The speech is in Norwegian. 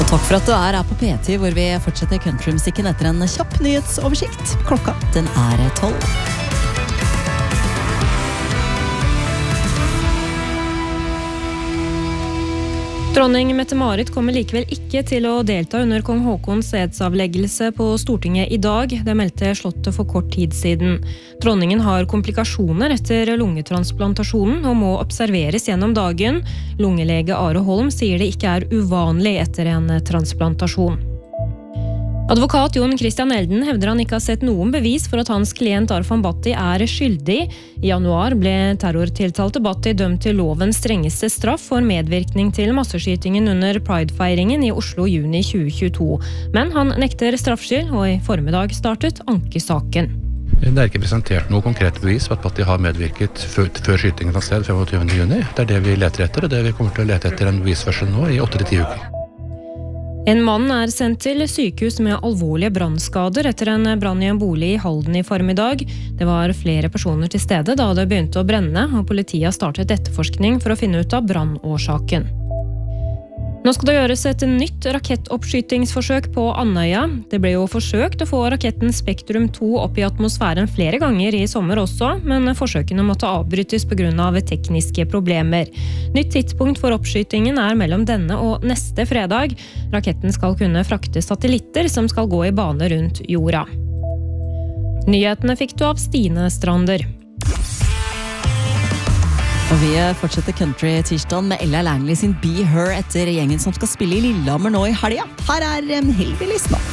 Takk for at du her på P10, hvor vi fortsetter countrymusikken etter en kjapp nyhetsoversikt. Klokka, den 12. Dronning Mette-Marit kommer likevel ikke til å delta under kong Håkons edsavleggelse på Stortinget i dag. Det meldte Slottet for kort tid siden. Dronningen har komplikasjoner etter lungetransplantasjonen og må observeres gjennom dagen. Lungelege Are Holm sier det ikke uvanlig etter en transplantasjon. Advokat Jon Christian Elden hevder han ikke har sett noen bevis for at hans klient Arfan Bhatti skyldig. I januar ble terrortiltalte Bhatti dømt til lovens strengeste straff for medvirkning til masseskytingen under Pride-feiringen i Oslo juni 2022. Men han nekter straffskyld, og i formiddag startet ankesaken. Det ikke presentert noe konkret bevis på at Bhatti har medvirket før skytingen fant sted 25. juni. Det det vi leter etter, og det vi kommer til å lete etter en bevisførsel nå i 8-10 uker. En mann sendt til sykehus med alvorlige brannskader etter en brann i en bolig i Halden i formiddag. Det var flere personer til stede da det begynte å brenne, og politiet har startet etterforskning for å finne ut av brannårsaken. Nå skal det gjøres et nytt rakettoppskytingsforsøk på Andøya. Det ble jo forsøkt å få raketten Spektrum 2 opp i atmosfæren flere ganger i sommer også, men forsøkene måtte avbrytes på grunn av tekniske problemer. Nytt tidspunkt for oppskytingen mellom denne og neste fredag. Raketten skal kunne frakte satellitter som skal gå i bane rundt jorda. Nyhetene fikk du av Stine Strander. Og vi fortsetter country-tirsdagen med Ella Langley sin Be Her etter gjengen som skal spille i Lillehammer nå i helga. Her Helby Listen.